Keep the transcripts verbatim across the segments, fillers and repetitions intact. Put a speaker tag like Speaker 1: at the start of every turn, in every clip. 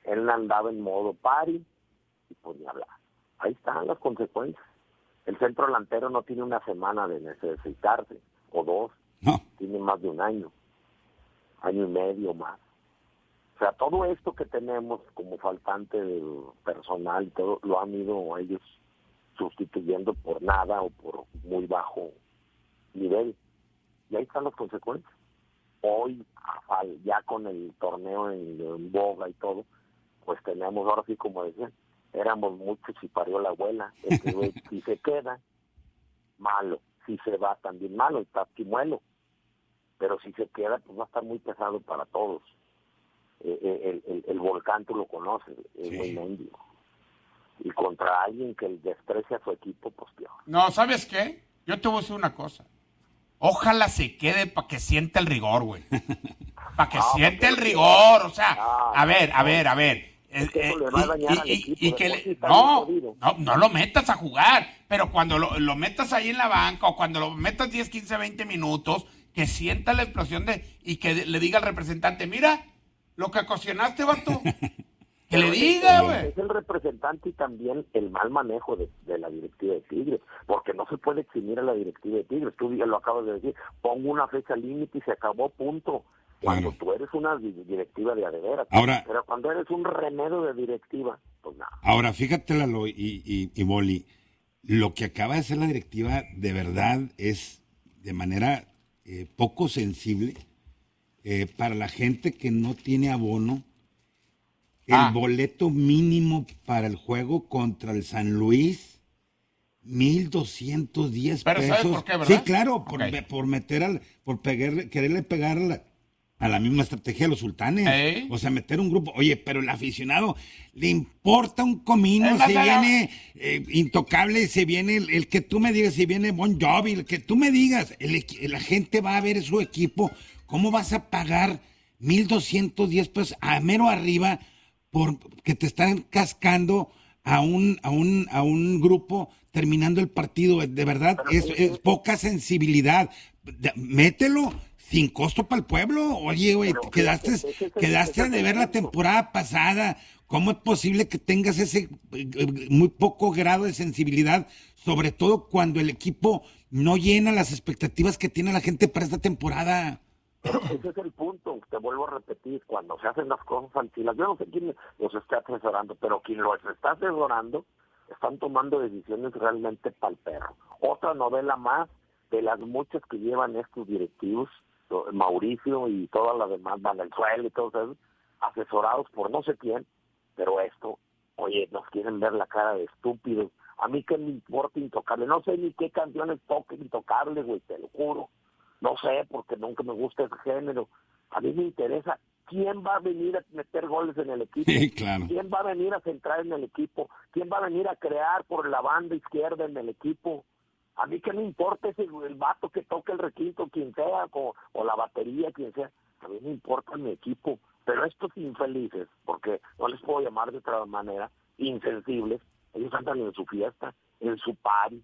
Speaker 1: él andaba en modo party y pues ni hablar. Ahí están las consecuencias. El centro delantero no tiene una semana de necesitarse, o dos,
Speaker 2: no.
Speaker 1: Tiene más de un año, año y medio más. O sea, todo esto que tenemos como faltante de personal y todo, lo han ido ellos sustituyendo por nada o por muy bajo nivel. Y ahí están las consecuencias. Hoy, ya con el torneo en, en boga y todo, pues tenemos, ahora sí como decían, éramos muchos y parió la abuela. Este güey, si se queda, malo. Si se va, también malo, está timuelo. Pero si se queda, pues va a estar muy pesado para todos. Eh, el, el, el volcán, tú lo conoces, es sí. muy mendigo. Y contra alguien que desprecia a su equipo, pues peor.
Speaker 3: No, ¿sabes qué? Yo te voy a decir una cosa. Ojalá se quede para que sienta el rigor, güey. Para que no, siente el rigor, o sea, no, a ver, a ver, a ver.
Speaker 1: Es que eso le va a dañar al equipo,
Speaker 3: y que le, no, no, no lo metas a jugar, pero cuando lo, lo metas ahí en la banca o cuando lo metas diez, quince, veinte minutos, que sienta la explosión de y que le diga al representante, mira, lo que ocasionaste, vato. Que le diga, güey.
Speaker 1: Es el representante y también el mal manejo de, de la directiva de Tigres, porque no se puede eximir a la directiva de Tigres. Tú ya lo acabas de decir, pongo una fecha límite y se acabó, punto. Cuando claro. tú eres una directiva de adeveras.
Speaker 2: Ahora,
Speaker 1: pero cuando eres un remedio de directiva, pues nada.
Speaker 2: Ahora, fíjate, Lalo y, y, y Boli, lo que acaba de hacer la directiva de verdad es de manera eh, poco sensible eh, para la gente que no tiene abono. El ah. boleto mínimo para el juego contra el San Luis, mil doscientos diez pesos.
Speaker 3: ¿Pero sabes por qué, verdad?
Speaker 2: Sí, claro, por,
Speaker 3: okay.
Speaker 2: por meter al, por pegarle, quererle pegar a la, a la misma estrategia de los sultanes. ¿Eh? O sea, meter un grupo. Oye, pero el aficionado le importa un comino si viene eh, Intocable, si viene el, el que tú me digas, si viene Bon Jovi, el que tú me digas. El, la gente va a ver su equipo. ¿Cómo vas a pagar mil doscientos diez pesos a mero arriba porque te están cascando a un a un a un grupo terminando el partido? De verdad es, es poca sensibilidad. Mételo sin costo para el pueblo. Oye, güey, quedaste quedaste de ver la temporada pasada. ¿Cómo es posible que tengas ese muy poco grado de sensibilidad, sobre todo cuando el equipo no llena las expectativas que tiene la gente para esta temporada?
Speaker 1: Ese es el punto, te vuelvo a repetir, cuando se hacen las cosas antilas, yo no sé quién los está asesorando, pero quien los está asesorando están tomando decisiones realmente pa'l perro. Otra novela más de las muchas que llevan estos directivos, Mauricio y todas las demás, Valenzuela y todos esos, asesorados por no sé quién, pero esto, oye, nos quieren ver la cara de estúpidos. A mí que me importa Intocable, no sé ni qué canciones toque Intocable, güey, te lo juro. No sé, porque nunca me gusta ese género. A mí me interesa quién va a venir a meter goles en el equipo.
Speaker 2: Sí, claro.
Speaker 1: ¿Quién va a venir a centrar en el equipo? ¿Quién va a venir a crear por la banda izquierda en el equipo? A mí qué me importa ese el vato que toque el requinto, quien sea, o, o la batería, quien sea. A mí me importa mi equipo. Pero estos infelices, porque no les puedo llamar de otra manera, insensibles, ellos andan en su fiesta, en su party.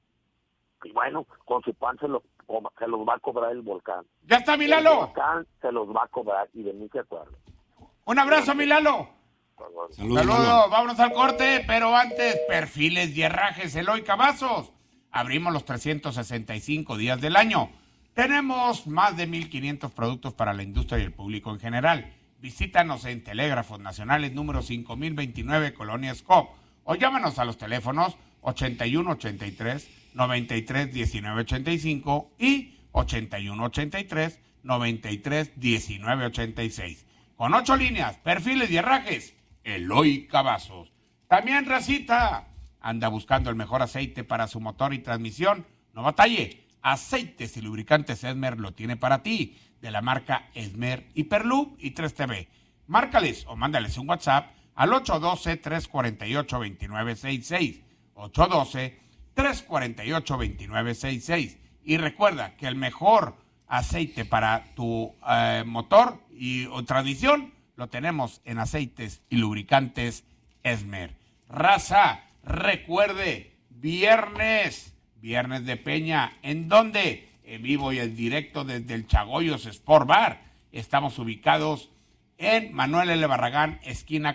Speaker 1: Y bueno, con su pan se los, se los va a cobrar el volcán.
Speaker 3: ¡Ya está, mi Lalo!
Speaker 1: El volcán se los va a cobrar y de mí se acuerdan.
Speaker 3: ¡Un abrazo, mi Lalo!
Speaker 2: Saludos.
Speaker 3: Saludos, vámonos al corte, pero antes, perfiles y herrajes Eloy Cavazos. Abrimos los trescientos sesenta y cinco días del año. Tenemos más de mil quinientos productos para la industria y el público en general. Visítanos en Telégrafos Nacionales número cinco mil veintinueve, Colonia Escop, o llámanos a los teléfonos ochenta y uno ochenta y tres noventa y tres diecinueve ochenta y cinco y ochenta y uno ochenta y tres noventa y tres diecinueve ochenta y seis. Con ocho líneas, perfiles y herrajes, Eloy Cavazos. También, racita, anda buscando el mejor aceite para su motor y transmisión. No batalle, Aceites y Lubricantes Esmer lo tiene para ti, de la marca Esmer, Hiperlub y tres T V. Márcales o mándales un WhatsApp al ocho uno dos, tres cuatro ocho, dos nueve seis seis. ocho uno dos, tres cuatro ocho, dos nueve seis seis. Y recuerda que el mejor aceite para tu eh, motor y o transmisión lo tenemos en Aceites y Lubricantes Esmer. Raza, recuerde, viernes, viernes de Peña, ¿en dónde? En vivo y en directo desde el Chagoyos Sport Bar. Estamos ubicados en Manuel L. Barragán, esquina